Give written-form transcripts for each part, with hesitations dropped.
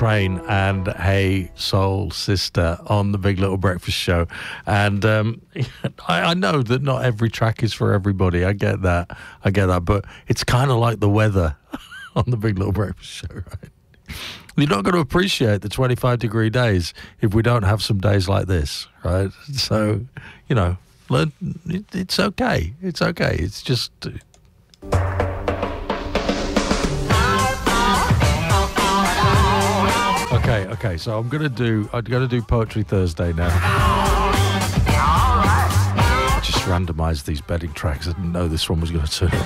Train and Hey Soul Sister on the Big Little Breakfast Show. And I know that not every track is for everybody. I get that. But it's kind of like the weather on the Big Little Breakfast Show, right? You're not going to appreciate the 25-degree days if we don't have some days like this, right? So, you know, learn. It's okay. It's okay. It's just... Okay, so I'm gonna do Poetry Thursday now. I just randomised these bedding tracks. I didn't know this one was gonna turn up.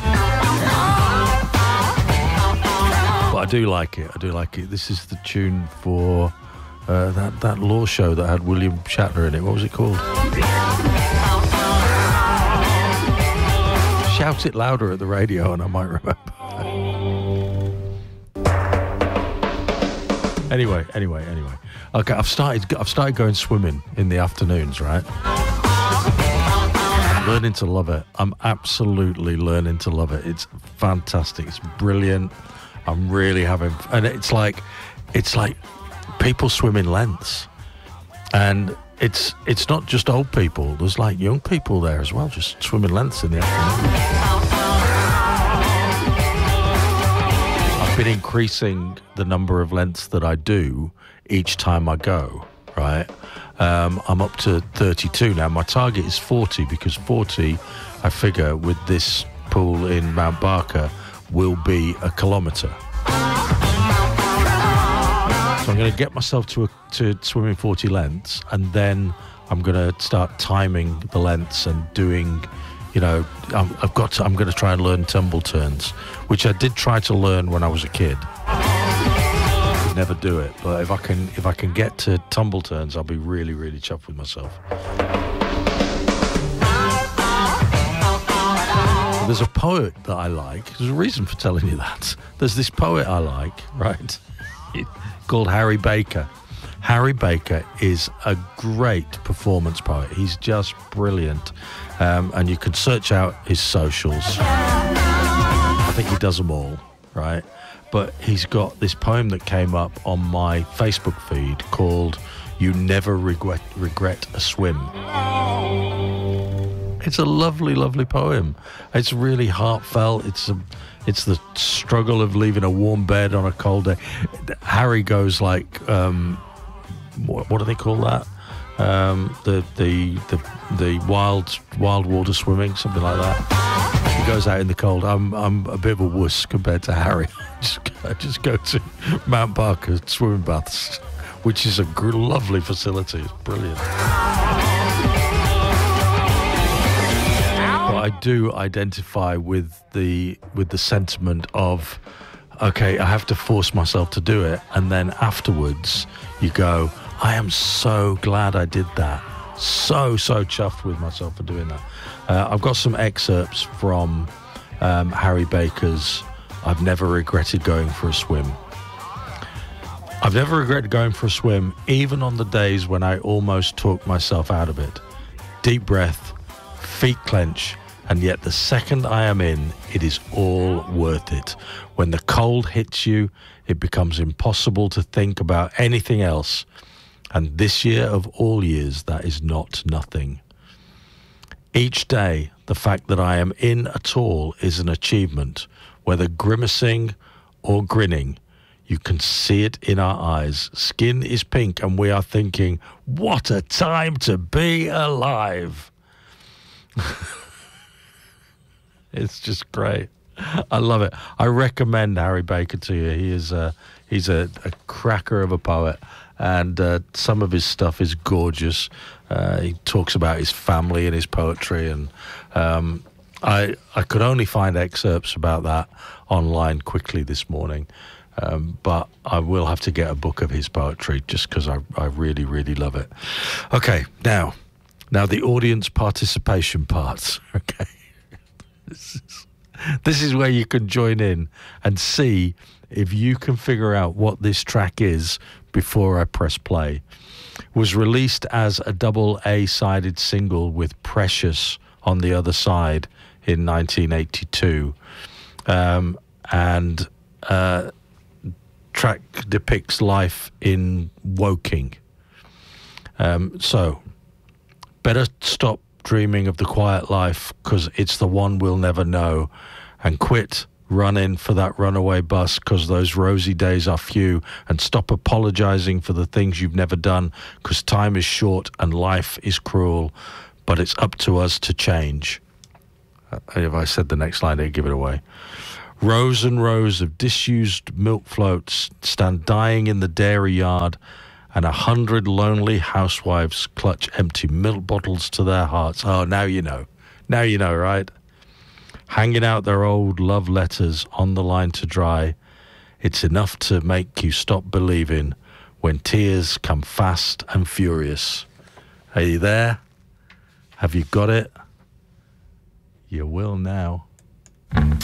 But I do like it. This is the tune for that law show that had William Shatner in it. What was it called? Shout it louder at the radio and I might remember. Anyway. Okay, I've started going swimming in the afternoons, right? I'm learning to love it. I'm absolutely learning to love it. It's fantastic. It's brilliant. I'm really having, and it's like people swim in lengths, and it's not just old people. There's like young people there as well, just swimming lengths in the afternoon. I've been increasing the number of lengths that I do each time I go, right? I'm up to 32 now. My target is 40 because 40, I figure, with this pool in Mount Barker, will be 1 kilometre. So I'm going to get myself to swimming 40 lengths, and then I'm going to start timing the lengths and doing... You know, I'm going to try and learn tumble turns, which I did try to learn when I was a kid. I could never do it, but if I can get to tumble turns, I'll be really, really chuffed with myself. There's a poet that I like. There's a reason for telling you that. There's this poet I like, right, called Harry Baker. Harry Baker is a great performance poet. He's just brilliant. And you can search out his socials. I think he does them all, right? But he's got this poem that came up on my Facebook feed called You Never Regret a Swim. It's a lovely, lovely poem. It's really heartfelt. It's the struggle of leaving a warm bed on a cold day. Harry goes like... what do they call that? The wild water swimming, something like that. He goes out in the cold. I'm a bit of a wuss compared to Harry. I just go to Mount Barker swimming baths, which is a lovely facility. It's brilliant. But I do identify with the sentiment of, okay, I have to force myself to do it, and then afterwards you go, I am so glad I did that. So chuffed with myself for doing that. I've got some excerpts from Harry Baker's I've Never Regretted Going for a Swim. I've never regretted going for a swim, even on the days when I almost talked myself out of it. Deep breath, feet clench, and yet the second I am in, it is all worth it. When the cold hits you, it becomes impossible to think about anything else. And this year of all years, that is not nothing. Each day, the fact that I am in at all is an achievement, whether grimacing or grinning. You can see it in our eyes. Skin is pink and we are thinking, what a time to be alive. It's just great. I love it. I recommend Harry Baker to you. He's a cracker of a poet. And some of his stuff is gorgeous. He talks about his family and his poetry, and I could only find excerpts about that online quickly this morning, but I will have to get a book of his poetry just because I really, really love it. Okay, now the audience participation parts. Okay, this is where you can join in and see if you can figure out what this track is before I press play. Was released as a double A-sided single with Precious on the other side in 1982. track depicts life in Woking. So, better stop dreaming of the quiet life, because it's the one we'll never know, and quit running for that runaway bus, because those rosy days are few, and stop apologizing for the things you've never done, because time is short and life is cruel, but it's up to us to change. If I said the next line, I'd give it away. Rows and rows of disused milk floats stand dying in the dairy yard, and 100 lonely housewives clutch empty milk bottles to their hearts. Oh, now you know. Now you know, right? Hanging out their old love letters on the line to dry. It's enough to make you stop believing when tears come fast and furious. Are you there? Have you got it? You will now.